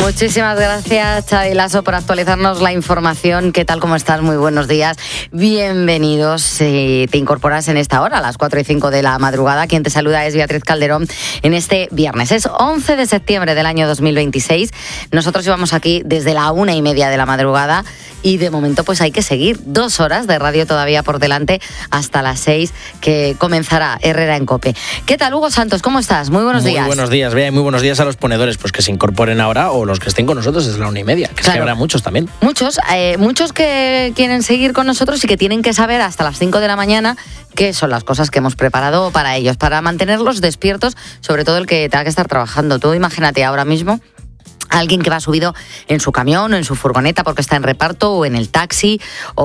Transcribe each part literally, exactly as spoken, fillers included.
Muchísimas gracias, Xavi Lasso, por actualizarnos la información. ¿Qué tal? ¿Cómo estás? Muy buenos días. Bienvenidos. Si te incorporas en esta hora, a las cuatro y cinco de la madrugada, quien te saluda es Beatriz Calderón en este viernes. Es once de septiembre del año dos mil veintiséis. Nosotros llevamos aquí desde la una y media de la madrugada y de momento pues hay que seguir dos horas de radio todavía por delante hasta las seis, que comenzará Herrera en COPE. ¿Qué tal, Hugo Santos? ¿Cómo estás? Muy buenos muy días. Muy buenos días, Bea, y muy buenos días a los ponedores, pues que se incorporen ahora o los que estén con nosotros desde la una y media, que, claro, es que habrá muchos también. Muchos, eh, muchos que quieren seguir con nosotros y que tienen que saber hasta las cinco de la mañana qué son las cosas que hemos preparado para ellos, para mantenerlos despiertos, sobre todo el que tenga que estar trabajando. Tú imagínate ahora mismo alguien que va subido en su camión o en su furgoneta porque está en reparto o en el taxi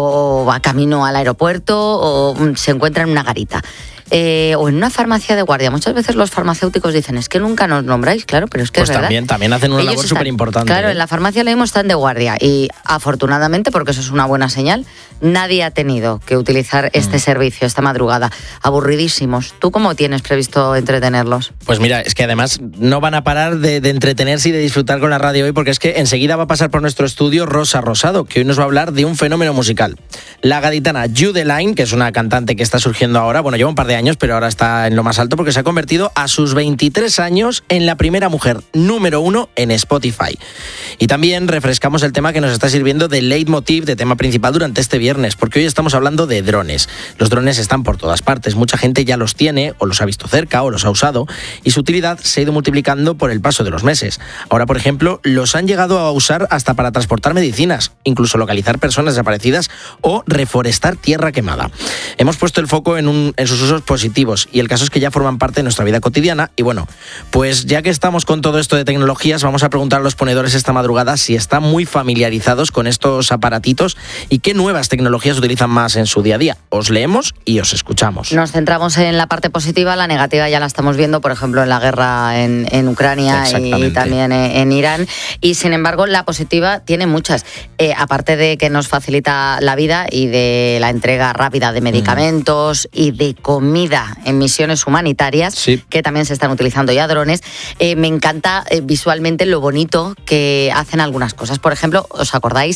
o va camino al aeropuerto o se encuentra en una garita. Eh, o en una farmacia de guardia. Muchas veces los farmacéuticos dicen, es que nunca nos nombráis, claro, pero es que pues es verdad. También, también hacen una Ellos labor están, súper importante. Claro, ¿eh? en la farmacia leímos están de guardia y afortunadamente, porque eso es una buena señal, nadie ha tenido que utilizar este mm. servicio esta madrugada. Aburridísimos. ¿Tú cómo tienes previsto entretenerlos? Pues mira, es que además no van a parar de, de entretenerse y de disfrutar con la radio hoy, porque es que enseguida va a pasar por nuestro estudio Rosa Rosado, que hoy nos va a hablar de un fenómeno musical. La gaditana Judeline, que es una cantante que está surgiendo ahora, bueno, lleva un par de años, pero ahora está en lo más alto porque se ha convertido a sus veintitrés años en la primera mujer número uno en Spotify. Y también refrescamos el tema que nos está sirviendo de leitmotiv, de tema principal durante este viernes, porque hoy estamos hablando de drones. Los drones están por todas partes, mucha gente ya los tiene, o los ha visto cerca, o los ha usado, y su utilidad se ha ido multiplicando por el paso de los meses. Ahora, por ejemplo, los han llegado a usar hasta para transportar medicinas, incluso localizar personas desaparecidas o reforestar tierra quemada. Hemos puesto el foco en, un, en sus usos positivos, y el caso es que ya forman parte de nuestra vida cotidiana. Y bueno, pues ya que estamos con todo esto de tecnologías, vamos a preguntar a los ponedores esta madrugada si están muy familiarizados con estos aparatitos y qué nuevas tecnologías utilizan más en su día a día. Os leemos y os escuchamos. Nos centramos en la parte positiva, la negativa ya la estamos viendo, por ejemplo, en la guerra en, en Ucrania y también en, en Irán. Y sin embargo, la positiva tiene muchas. Eh, aparte de que nos facilita la vida y de la entrega rápida de medicamentos mm. y de comida en misiones humanitarias, sí, que también se están utilizando ya drones. Eh, me encanta eh, visualmente lo bonito que hacen algunas cosas. Por ejemplo, ¿os acordáis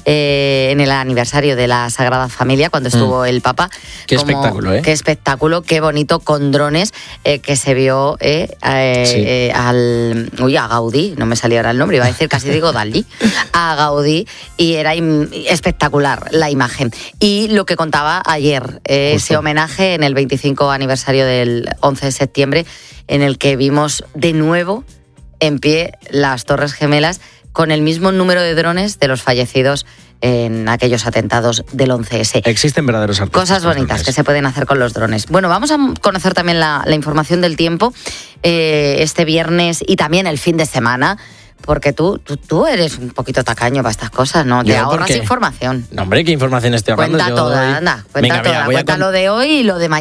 eh, en el aniversario de la Sagrada Familia, cuando estuvo mm. el Papa? Qué como, espectáculo, ¿eh? Qué espectáculo, qué bonito con drones eh, que se vio eh, eh, sí. eh, al... Uy, a Gaudí, no me salía ahora el nombre, iba a decir, casi digo Dalí, a Gaudí, y era im- espectacular la imagen. Y lo que contaba ayer, eh, ese homenaje en el veinticinco aniversario de el once de septiembre, en el que vimos de nuevo en pie las Torres Gemelas con el mismo número de drones de los fallecidos en aquellos atentados del once ese. Existen verdaderos artistas. Cosas bonitas que se pueden hacer con los drones. Bueno, vamos a conocer también la, la información del tiempo eh, este viernes y también el fin de semana. Porque tú, tú, tú eres un poquito tacaño para estas cosas, ¿no? Te ahorras información. No, hombre, ¿qué información estoy hablando? Cuenta Yo toda, doy... anda, cuenta Venga, toda. mira, Cuenta con... lo de hoy y lo de mañana.